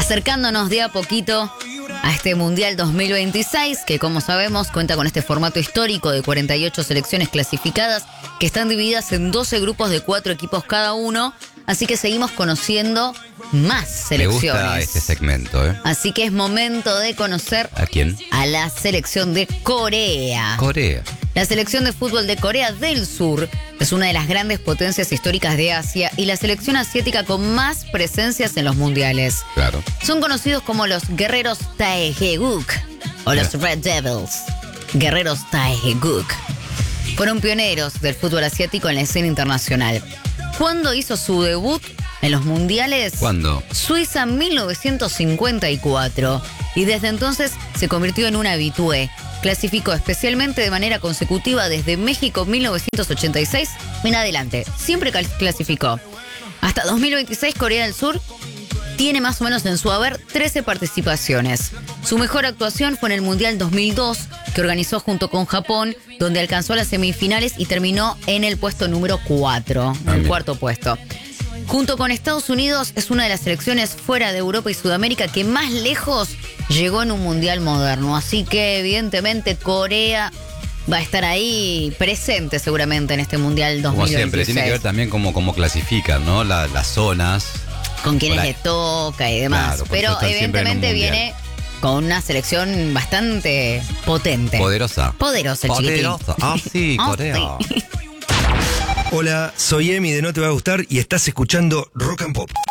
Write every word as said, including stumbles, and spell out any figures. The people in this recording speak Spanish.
acercándonos de a poquito a este Mundial dos mil veintiséis, que como sabemos cuenta con este formato histórico de cuarenta y ocho selecciones clasificadas que están divididas en doce grupos de cuatro equipos cada uno, así que seguimos conociendo más selecciones. Me gusta este segmento, ¿eh? Así que es momento de conocer... ¿A quién? A la selección de Corea. Corea. La selección de fútbol de Corea del Sur es una de las grandes potencias históricas de Asia y la selección asiática con más presencias en los mundiales. Claro. Son conocidos como los guerreros Taeguk o los Red Devils. Guerreros Taeguk. Fueron pioneros del fútbol asiático en la escena internacional. ¿Cuándo hizo su debut en los mundiales? ¿Cuándo? Suiza mil novecientos cincuenta y cuatro. Y desde entonces se convirtió en un habitué. Clasificó especialmente de manera consecutiva desde México mil novecientos ochenta y seis en adelante. Siempre clasificó. Hasta dos mil veintiséis Corea del Sur tiene más o menos en su haber trece participaciones. Su mejor actuación fue en el Mundial dos mil dos, que organizó junto con Japón, donde alcanzó las semifinales y terminó en el puesto número cuatro, en el cuarto puesto. Junto con Estados Unidos, es una de las selecciones fuera de Europa y Sudamérica que más lejos llegó en un mundial moderno. Así que, evidentemente, Corea va a estar ahí presente seguramente en este mundial dos mil veintiséis. Como siempre, tiene que ver también cómo, cómo clasifican, ¿no? La, las zonas. Con quienes le toca y demás. Claro, pero evidentemente viene con una selección bastante potente. Poderosa. Poderosa, el chiquitín. Poderosa. Ah, sí, Oh, Corea. sí. Hola, soy Emi de No Te Va a Gustar y estás escuchando Rock and Pop.